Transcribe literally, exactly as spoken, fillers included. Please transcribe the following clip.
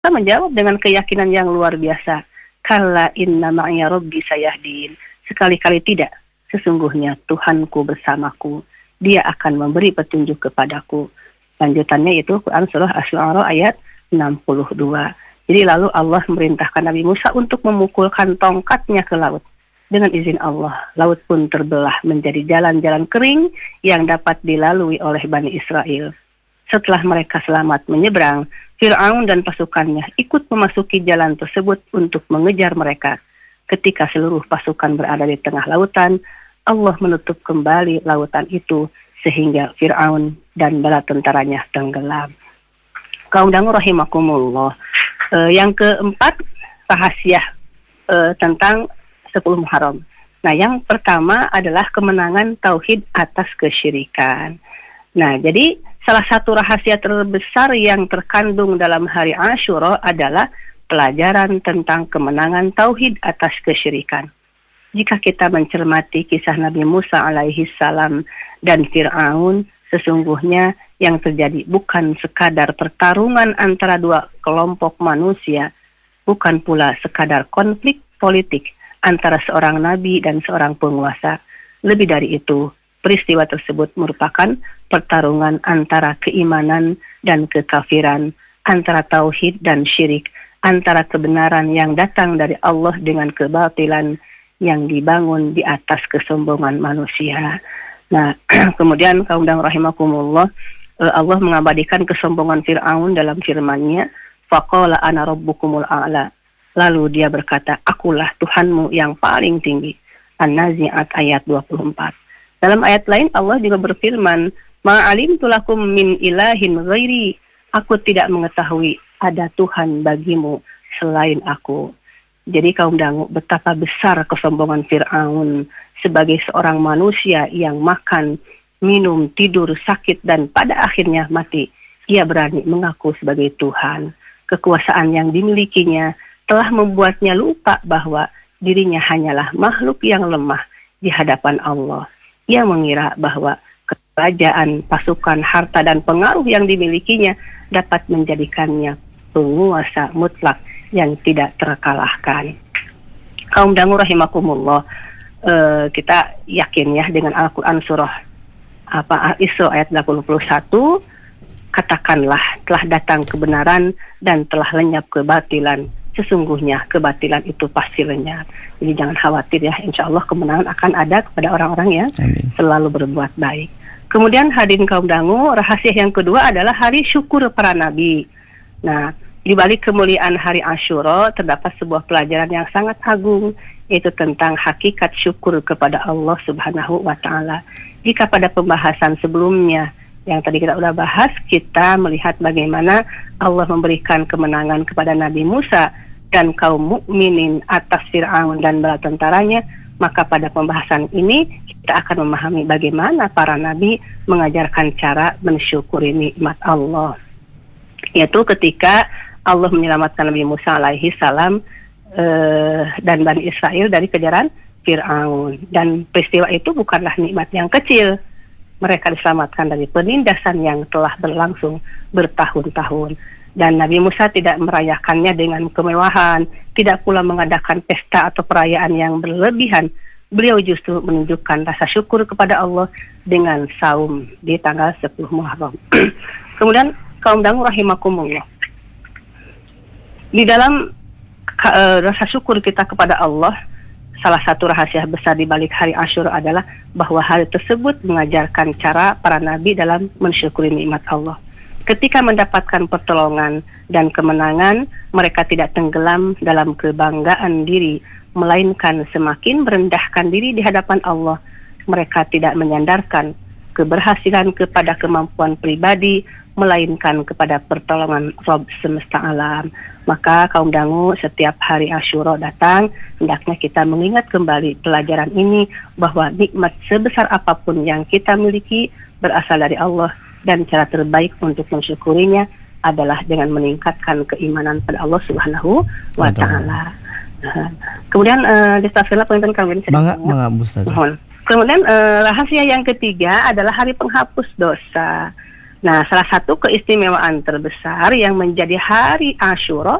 menjawab dengan keyakinan yang luar biasa. Kalla inna ma'iya rabbi sayahdin. Sekali-kali tidak. Sesungguhnya Tuhanku bersamaku. Dia akan memberi petunjuk kepadaku. Lanjutannya itu Quran surah Asy-Syu'ara ayat enam puluh dua. Jadi lalu Allah memerintahkan Nabi Musa untuk memukulkan tongkatnya ke laut. Dengan izin Allah, laut pun terbelah menjadi jalan-jalan kering yang dapat dilalui oleh Bani Israel. Setelah mereka selamat menyeberang, Fir'aun dan pasukannya ikut memasuki jalan tersebut untuk mengejar mereka. Ketika seluruh pasukan berada di tengah lautan, Allah menutup kembali lautan itu sehingga Fir'aun dan bala tentaranya tenggelam. Kaum dangu rahimakumullah. Uh, yang keempat, rahasia uh, tentang sepuluh Muharram. Nah, yang pertama adalah kemenangan tauhid atas kesyirikan. Nah, jadi salah satu rahasia terbesar yang terkandung dalam hari Asyura adalah pelajaran tentang kemenangan tauhid atas kesyirikan. Jika kita mencermati kisah Nabi Musa alaihi salam dan Fir'aun, sesungguhnya yang terjadi bukan sekadar pertarungan antara dua kelompok manusia, bukan pula sekadar konflik politik antara seorang nabi dan seorang penguasa. Lebih dari itu, peristiwa tersebut merupakan pertarungan antara keimanan dan kekafiran, antara tauhid dan syirik, antara kebenaran yang datang dari Allah dengan kebatilan yang dibangun di atas kesombongan manusia. Nah, kemudian kaum dan rahimakumullah, Allah mengabadikan kesombongan Fir'aun dalam firman-Nya, faqala ana rabbukumul a'la. Lalu dia berkata, akulah Tuhanmu yang paling tinggi. An-Nazi'at ayat dua puluh empat. Dalam ayat lain Allah juga berfirman, ma'alimtu lakum min ilahin ghairi. Aku tidak mengetahui ada Tuhan bagimu selain aku. Jadi kaum dangu, betapa besar kesombongan Fir'aun sebagai seorang manusia yang makan, minum, tidur, sakit, dan pada akhirnya mati. Ia berani mengaku sebagai Tuhan. Kekuasaan yang dimilikinya telah membuatnya lupa bahwa dirinya hanyalah makhluk yang lemah di hadapan Allah. Ia mengira bahwa kerajaan, pasukan, harta, dan pengaruh yang dimilikinya dapat menjadikannya penguasa mutlak yang tidak terkalahkan. Kaum dangu rahimakumullah, uh, kita yakin ya dengan Al-Quran surah apa Al-Isra ayat delapan puluh satu, katakanlah telah datang kebenaran dan telah lenyap kebatilan. Sesungguhnya kebatilan itu pasti lenyap. Jadi jangan khawatir ya, insya Allah kemenangan akan ada kepada orang-orang yang Amin. Selalu berbuat baik. Kemudian hadirin kaum dangu, rahasia yang kedua adalah hari syukur para nabi. Nah, di balik kemuliaan hari Asyura terdapat sebuah pelajaran yang sangat agung, yaitu tentang hakikat syukur kepada Allah Subhanahu wa Ta'ala. Jika pada pembahasan sebelumnya yang tadi kita udah bahas, kita melihat bagaimana Allah memberikan kemenangan kepada Nabi Musa dan kaum mukminin atas Fir'aun dan bala tentaranya, maka pada pembahasan ini kita akan memahami bagaimana para nabi mengajarkan cara mensyukuri nikmat Allah, yaitu ketika Allah menyelamatkan Nabi Musa alaihi salam uh, dan Bani Israel dari kejaran Fir'aun. Dan peristiwa itu bukanlah nikmat yang kecil. Mereka diselamatkan dari penindasan yang telah berlangsung bertahun-tahun. Dan Nabi Musa tidak merayakannya dengan kemewahan, tidak pula mengadakan pesta atau perayaan yang berlebihan. Beliau justru menunjukkan rasa syukur kepada Allah dengan saum di tanggal sepuluh Muharram. Kemudian kaum dangu rahimakumullah, di dalam uh, rasa syukur kita kepada Allah, salah satu rahasia besar di balik hari Asyura adalah bahwa hari tersebut mengajarkan cara para nabi dalam mensyukuri nikmat Allah. Ketika mendapatkan pertolongan dan kemenangan, mereka tidak tenggelam dalam kebanggaan diri, melainkan semakin merendahkan diri di hadapan Allah. Mereka tidak menyandarkan keberhasilan kepada kemampuan pribadi, melainkan kepada pertolongan Rabb semesta alam. Maka kaum dangu, setiap hari Asyura datang, hendaknya kita mengingat kembali pelajaran ini, bahwa nikmat sebesar apapun yang kita miliki berasal dari Allah, dan cara terbaik untuk mensyukurinya adalah dengan meningkatkan keimanan pada Allah Subhanahu wa Ta'ala. Nah, kemudian uh, Destafila penonton kami Mangga, mangga Ustaz. Kemudian uh, rahasia yang ketiga adalah hari penghapus dosa. Nah, salah satu keistimewaan terbesar yang menjadi hari Asyura